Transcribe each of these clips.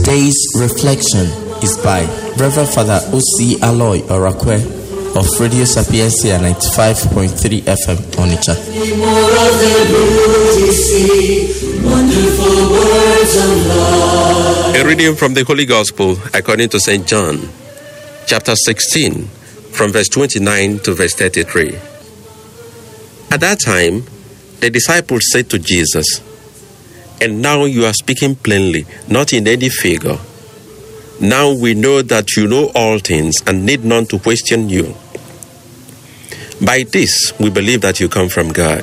Today's reflection is by Reverend Father O.C. Aloy Orakwe of Radio Sapiencia 95.3 FM Onitsha. A reading from the Holy Gospel according to St. John, chapter 16, from verse 29 to verse 33. At that time, the disciples said to Jesus, "And now you are speaking plainly, not in any figure. Now we know that you know all things and need none to question you. By this we believe that you come from God."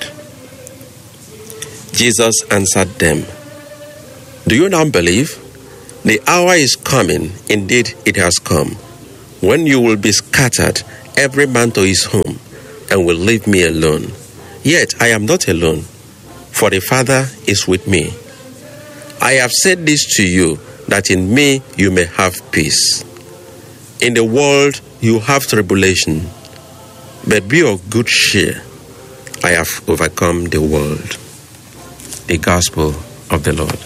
Jesus answered them, "Do you now believe? The hour is coming, indeed it has come, when you will be scattered, every man to his home, and will leave me alone. Yet I am not alone, for the Father is with me. I have said this to you, that in me you may have peace. In the world you have tribulation, but be of good cheer. I have overcome the world." The Gospel of the Lord.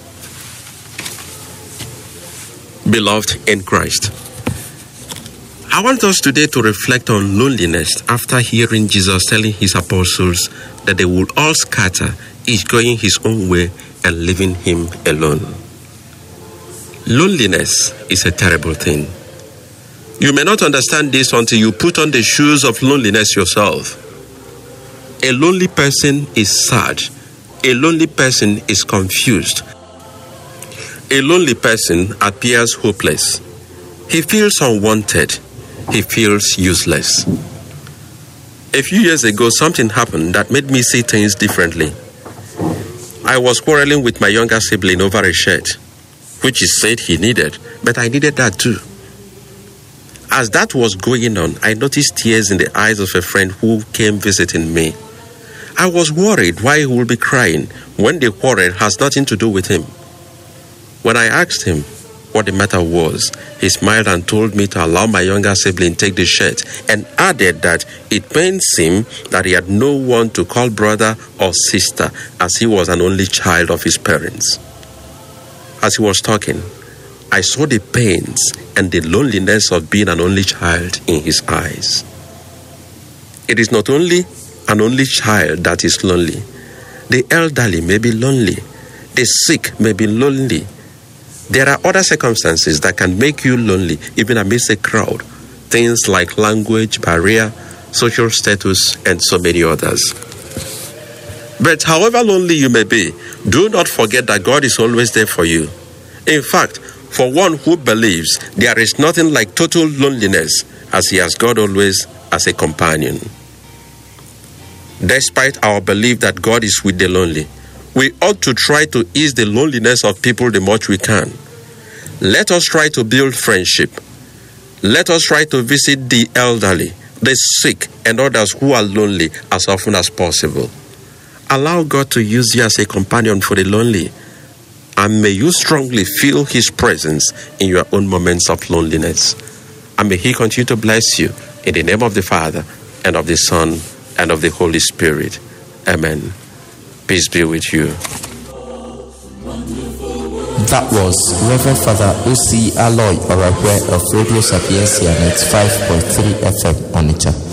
Beloved in Christ, I want us today to reflect on loneliness after hearing Jesus telling his apostles that they would all scatter, each going his own way and leaving him alone. Loneliness is a terrible thing. You may not understand this until you put on the shoes of loneliness yourself. A lonely person is sad. A lonely person is confused. A lonely person appears hopeless. He feels unwanted. He feels useless. A few years ago, something happened that made me see things differently. I was quarreling with my younger sibling over a shirt, which he said he needed, but I needed that too. As that was going on, I noticed tears in the eyes of a friend who came visiting me. I was worried why he would be crying when the quarrel has nothing to do with him. When I asked him what the matter was, he smiled and told me to allow my younger sibling take the shirt, and added that it pains him that he had no one to call brother or sister, as he was an only child of his parents. As he was talking, I saw the pains and the loneliness of being an only child in his eyes. It is not only an only child that is lonely. The elderly may be lonely. The sick may be lonely. There are other circumstances that can make you lonely, even amidst a crowd. Things like language barrier, social status, and so many others. But however lonely you may be, do not forget that God is always there for you. In fact, for one who believes, there is nothing like total loneliness, as he has God always as a companion. Despite our belief that God is with the lonely, we ought to try to ease the loneliness of people the much we can. Let us try to build friendship. Let us try to visit the elderly, the sick, and others who are lonely as often as possible. Allow God to use you as a companion for the lonely, and may you strongly feel his presence in your own moments of loneliness. And may he continue to bless you in the name of the Father, and of the Son, and of the Holy Spirit. Amen. Peace be with you. That was Reverend Father O.C. Aloy Orakwe of Radio Sapiencia 95.3 FM Onitsha.